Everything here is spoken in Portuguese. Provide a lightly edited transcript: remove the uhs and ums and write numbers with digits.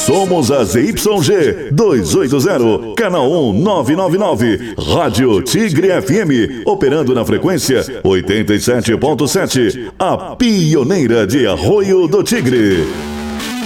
Somos a ZYG 280, canal 1999, Rádio Tigre FM, operando na frequência 87.7, a pioneira de Arroio do Tigre.